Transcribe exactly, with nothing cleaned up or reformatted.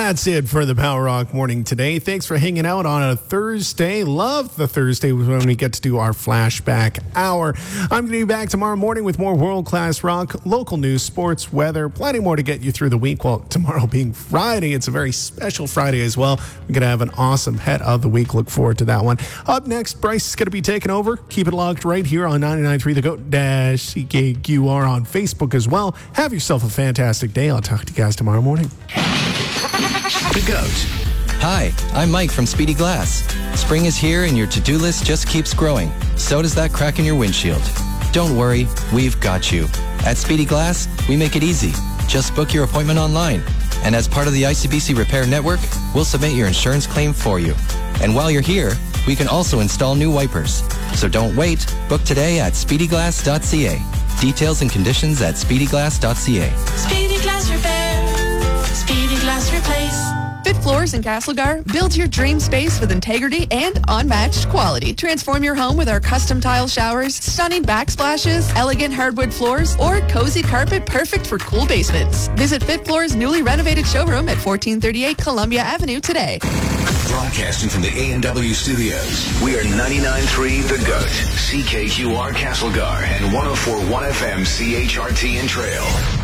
That's it for the Power Rock Morning today. Thanks for hanging out on a Thursday. Love the Thursday when we get to do our flashback hour. I'm going to be back tomorrow morning with more world-class rock, local news, sports, weather, plenty more to get you through the week. Well, tomorrow being Friday, it's a very special Friday as well. We're going to have an awesome head of the week. Look forward to that one. Up next, Bryce is going to be taking over. Keep it locked right here on ninety-nine point three The Goat dash C K Q R on Facebook as well. Have yourself a fantastic day. I'll talk to you guys tomorrow morning. The Goat. Hi, I'm Mike from Speedy Glass. Spring is here and your to-do list just keeps growing. So does that crack in your windshield. Don't worry, we've got you. At Speedy Glass, we make it easy. Just book your appointment online. And as part of the I C B C Repair Network, we'll submit your insurance claim for you. And while you're here, we can also install new wipers. So don't wait. Book today at speedy glass dot c a. Details and conditions at speedy glass dot c a. Speedy Glass Repair. Speedy Glass Replace. Fit Floors in Castlegar builds your dream space with integrity and unmatched quality. Transform your home with our custom tile showers, stunning backsplashes, elegant hardwood floors, or cozy carpet perfect for cool basements. Visit Fit Floors' newly renovated showroom at fourteen thirty-eight Columbia Avenue today. Broadcasting from the A and W studios, we are ninety-nine point three The Goat, C K Q R Castlegar, and one oh four point one F M C H R T in Trail.